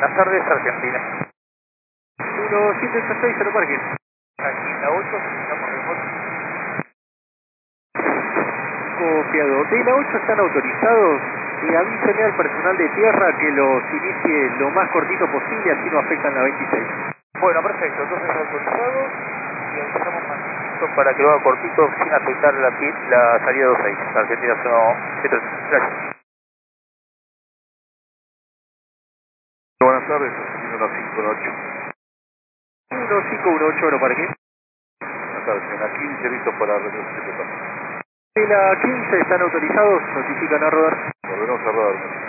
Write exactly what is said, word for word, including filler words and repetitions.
Buenas tardes, Argentina. uno siete ocho seis, cero parking. Aquí en la ocho, estamos remotos. Copiado. De la ocho están autorizados y avísenle al personal de tierra que los inicie lo más cortito posible, así no afectan la veintiséis. Bueno, perfecto, entonces autorizados y avisamos más para que lo haga cortito sin afectar la, la salida dos seis. Argentina uno siete ocho. Gracias. Buenas tardes, Argentina uno cinco uno ocho. uno cinco uno ocho, cero parking. Buenas tardes, en la quince listo para retroceder de paso. De la quince están autorizados, notifican a rodar. Volvemos a rodar.